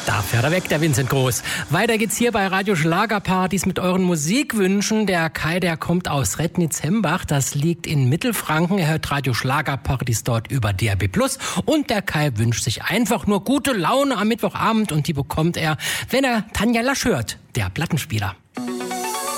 Da fährt er weg, der Vincent Groß. Weiter geht's hier bei Radio Schlagerpartys mit euren Musikwünschen. Der Kai, der kommt aus Rednitz-Hembach. Das liegt in Mittelfranken. Er hört Radio Schlagerpartys dort über DAB+. Und der Kai wünscht sich einfach nur gute Laune am Mittwochabend. Und die bekommt er, wenn er Tanja Lasch hört, der Plattenspieler.